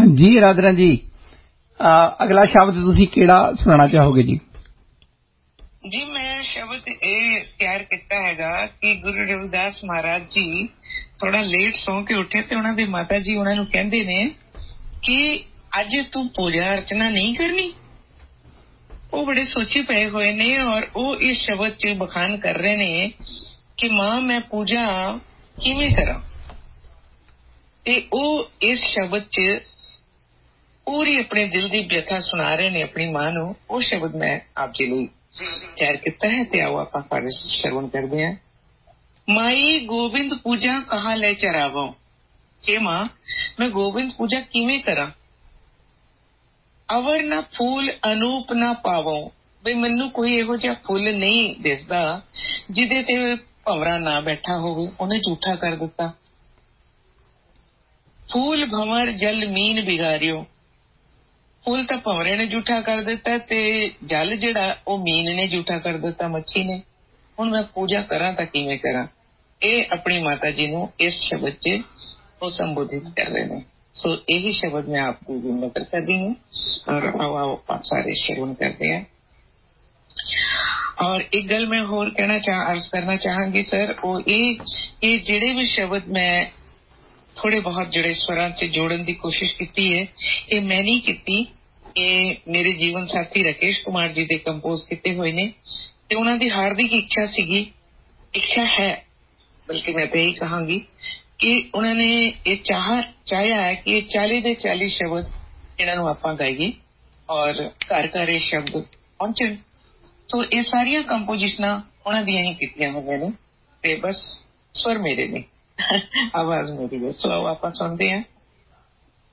जी राधना जी, अगला शब्द तुसी केड़ा सुनाना चाहोगे जी? जी मैं शब्द ये तैयार किया है कि गुरु रविदास महाराज जी थोड़ा लेट सौ के उठे तो उन्होंने माता जी उन्होंने कहते ने कि अज तू पूजा अर्चना नहीं करनी। वो बड़े सोचे पे हुए ने और वो इस शब्द च बखान कर रहे ने कि मां मैं पूजा किवें करा। ते वो इस शब्द च पूरी अपने दिल की व्यथा सुना रहे ने अपनी मां नू। वो शब्द मैं आप जी लिए तैयार किया है ते आओ आप श्रवण करते हैं। माई गोविंद पूजा कहाँ ले चरावो के मां मैं गोविंद पूजा किवें करा। अवर ना फूल अनूप ना पावो बई मैनू कोई इहो जिहा फुल नहीं दिसदा जिदे ते भंवरा ना बैठा होवे उन्हें झूठा कर दिता। फूल भंवर जल मीन बिगारियो। फूल तो भंवरे ने झूठा कर दिता ते जल जिहड़ा ओ मीन ने झूठा कर दिता, मच्छी ने। हुण मैं पूजा करा तां किवें करा। ये अपनी माता जी नू इस शब्द च वो संबोधित कर रहे हैं। सो यही शब्द मैं आपको नकल कर रही हूँ और आओ आप सारे श्रवण करते हैं। और एक गल मैं होर कहना अर्ज करना चाहूंगी सर, वो ये जिहड़े भी शब्द मैं थोड़े बहुत जिहड़े स्वरां से जोड़न की कोशिश की है, ये मैं नहीं की, ये मेरे जीवन साथी राकेश कुमार जी ने कंपोज किए हुए ने। ते उन्हां दी हार्दिक इच्छा सीगी, इच्छा है बल्कि मैं तो यही कहांगी कि उन्होंने ये चाहया है कि ये 40 दे 40 शब्द इन्हों आप गाइए और घर घर ये शब्द पहुंचन। तो ये सारिया कंपोजिशन उन्होंने ही की हुए ने, बस स्वर मेरे ने आवाज मेरी है। सो आओ आप सुनते हैं